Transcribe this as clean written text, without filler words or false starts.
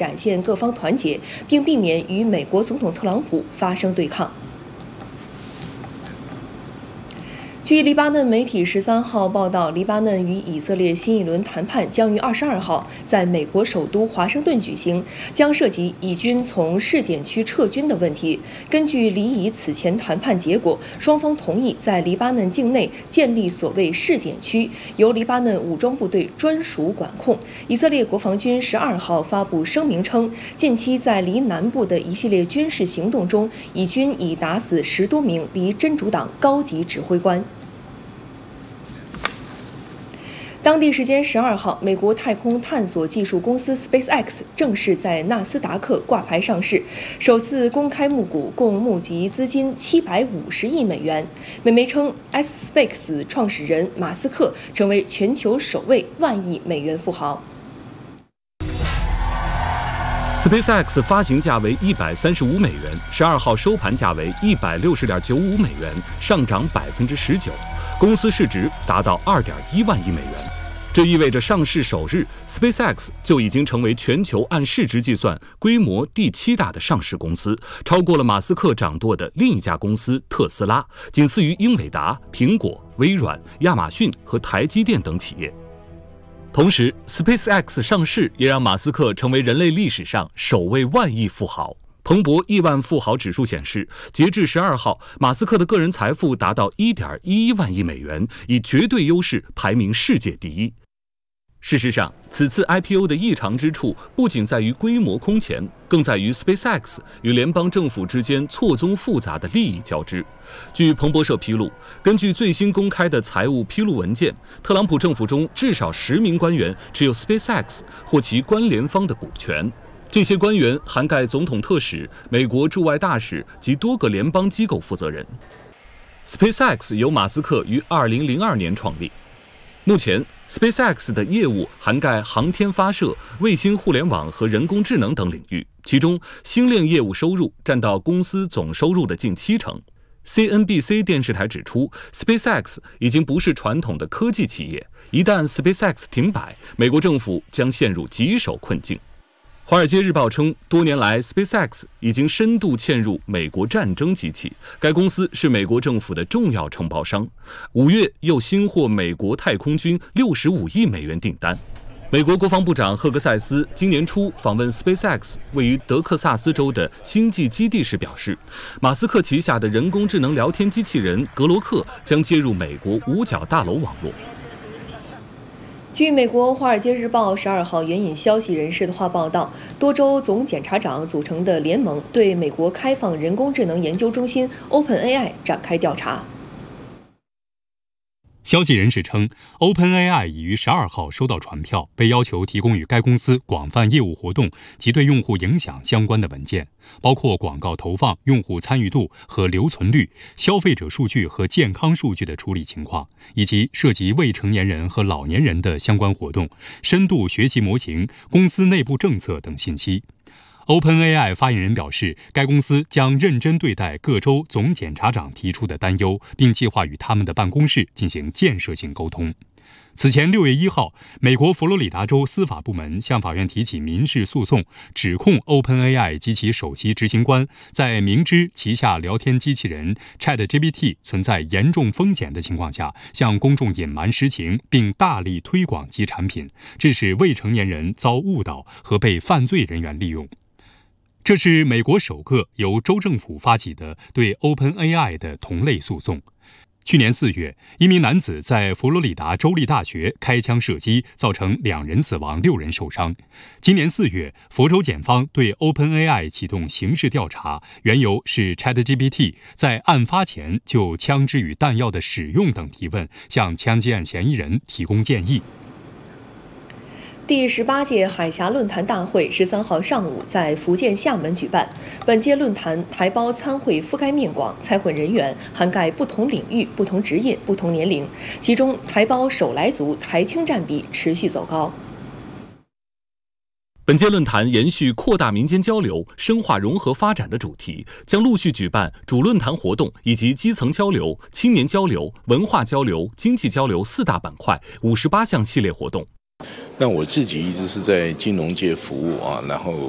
展现各方团结，并避免与美国总统特朗普发生对抗。据黎巴嫩媒体13号报道，黎巴嫩与以色列新一轮谈判将于22号在美国首都华盛顿举行，将涉及以军从试点区撤军的问题。根据黎以此前谈判结果，双方同意在黎巴嫩境内建立所谓试点区，由黎巴嫩武装部队专属管控。以色列国防军12号发布声明称，近期在黎南部的一系列军事行动中，以军已打死10多名黎真主党高级指挥官。当地时间12号，美国太空探索技术公司 SpaceX 正式在纳斯达克挂牌上市，首次公开募股，共募集资金750亿美元。美媒称 ，SpaceX 创始人马斯克成为全球首位10000亿美元富豪。 SpaceX 发行价为135美元，12号收盘价为160.95美元，上涨19%，公司市值达到2.1万亿美元。这意味着上市首日 ，SpaceX 就已经成为全球按市值计算规模第7大的上市公司，超过了马斯克掌舵的另一家公司特斯拉，仅次于英伟达、苹果、微软、亚马逊和台积电等企业。同时 ，SpaceX 上市也让马斯克成为人类历史上首位10000亿富豪。彭博亿万富豪指数显示，截至12号，马斯克的个人财富达到1.11万亿美元，以绝对优势排名世界第一。事实上，此次 IPO 的异常之处不仅在于规模空前，更在于 SpaceX 与联邦政府之间错综复杂的利益交织。据彭博社披露，根据最新公开的财务披露文件，特朗普政府中至少10名官员持有 SpaceX 或其关联方的股权。这些官员涵盖总统特使、美国驻外大使及多个联邦机构负责人。SpaceX 由马斯克于2002年创立。目前 ，SpaceX 的业务涵盖航天发射、卫星互联网和人工智能等领域，其中星链业务收入占到公司总收入的近70%。CNBC 电视台指出 ，SpaceX 已经不是传统的科技企业，一旦 SpaceX 停摆，美国政府将陷入棘手困境。《华尔街日报》称，多年来 ，SpaceX 已经深度嵌入美国战争机器，该公司是美国政府的重要承包商。5月又新获美国太空军65亿美元订单。美国国防部长赫格塞斯今年初访问 SpaceX 位于德克萨斯州的星际基地时表示，马斯克旗下的人工智能聊天机器人格罗克将接入美国五角大楼网络。 据美国《华尔街日报》12号援引消息人士的话报道，多州总检察长组成的联盟对美国开放人工智能研究中心 OpenAI 展开调查。 消息人士称 ，OpenAI 已于12号收到传票，被要求提供与该公司广泛业务活动及对用户影响相关的文件，包括广告投放、用户参与度和留存率、消费者数据和健康数据的处理情况，以及涉及未成年人和老年人的相关活动、深度学习模型、公司内部政策等信息。OpenAI 发言人表示，该公司将认真对待各州总检察长提出的担忧，并计划与他们的办公室进行建设性沟通。此前6月1号，美国佛罗里达州司法部门向法院提起民事诉讼，指控 OpenAI 及其首席执行官在明知旗下聊天机器人 ChatGPT 存在严重风险的情况下，向公众隐瞒实情，并大力推广其产品，致使未成年人遭误导和被犯罪人员利用。这是美国首个由州政府发起的对 OpenAI 的同类诉讼。去年4月，一名男子在佛罗里达州立大学开枪射击，造成2人死亡、6人受伤。今年4月，佛州检方对 OpenAI 启动刑事调查，缘由是 ChatGPT 在案发前就枪支与弹药的使用等提问，向枪击案嫌疑人提供建议。 第18届海峡论坛大会13号上午在福建厦门举办。本届论坛台胞参会覆盖面广，参会人员涵盖不同领域、不同职业、不同年龄，其中台胞首来族台青占比持续走高。 本届论坛延续扩大民间交流、深化融合发展的主题，将陆续举办主论坛活动以及基层交流、青年交流、文化交流、经济交流4大板块58项系列活动。 那我自己一直是在金融界服务啊，然后